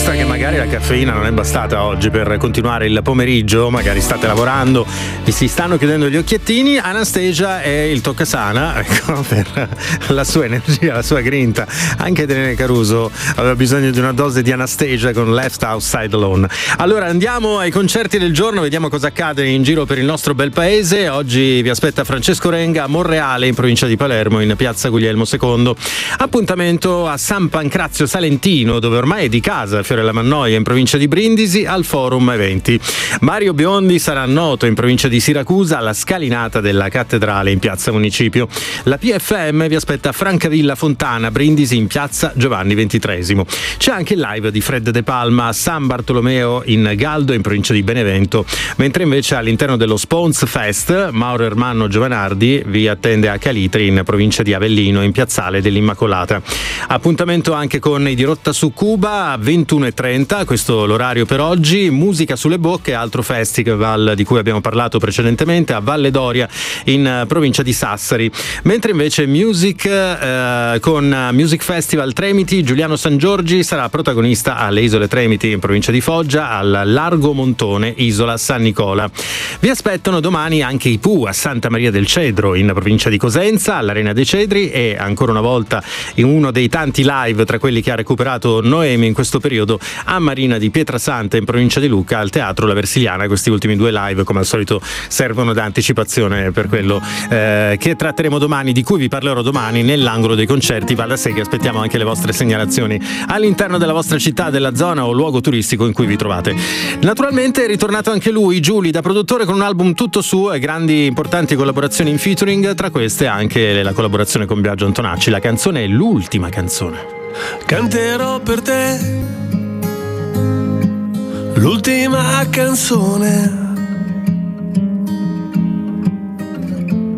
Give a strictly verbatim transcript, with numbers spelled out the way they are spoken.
dimostra che magari la caffeina non è bastata oggi per continuare il pomeriggio, magari state lavorando, vi si stanno chiudendo gli occhiettini. Anastasia è il toccasana, ecco, per la sua energia, la sua grinta. Anche Irene Caruso aveva bisogno di una dose di Anastasia con Left Outside Alone. Allora andiamo ai concerti del giorno, vediamo cosa accade in giro per il nostro bel paese. Oggi vi aspetta Francesco Renga a Monreale, in provincia di Palermo, in piazza Guglielmo secondo. Appuntamento a San Pancrazio Salentino, dove ormai è di casa, Fiorella Mannoia, in provincia di Brindisi, al Forum Eventi. Mario Biondi sarà noto in provincia di Siracusa alla scalinata della cattedrale in piazza Municipio. La P F M vi aspetta a Francavilla Fontana, Brindisi, in piazza Giovanni ventitresimo. C'è anche il live di Fred De Palma a San Bartolomeo in Galdo, in provincia di Benevento, mentre invece all'interno dello Spons Fest Mauro Ermanno Giovanardi vi attende a Calitri, in provincia di Avellino, in piazzale dell'Immacolata. Appuntamento anche con i Dirotta su Cuba a ventuno e trenta, questo l'orario per oggi. Musica sulle bocche, altro festival di cui abbiamo parlato precedentemente, a Valle d'Oria, in provincia di Sassari. Mentre invece Music eh, con Music Festival Tremiti, Giuliano San Giorgi sarà protagonista alle Isole Tremiti, in provincia di Foggia, al Largo Montone, isola San Nicola. Vi aspettano domani anche i Pooh a Santa Maria del Cedro, in provincia di Cosenza, all'Arena dei Cedri, e ancora una volta in uno dei tanti live tra quelli che ha recuperato Noemi in questo periodo, a Marina di Pietrasanta, in provincia di Lucca, al Teatro La Versiliana. Questi ultimi due live, come al solito, servono da anticipazione per quello eh, che tratteremo domani, di cui vi parlerò domani nell'angolo dei concerti. Va da sé che aspettiamo anche le vostre segnalazioni all'interno della vostra città, della zona o luogo turistico in cui vi trovate. Naturalmente è ritornato anche lui, Giuli, da produttore, con un album tutto suo e grandi importanti collaborazioni in featuring, tra queste anche la collaborazione con Biagio Antonacci. La canzone è L'ultima canzone. Canterò per te l'ultima canzone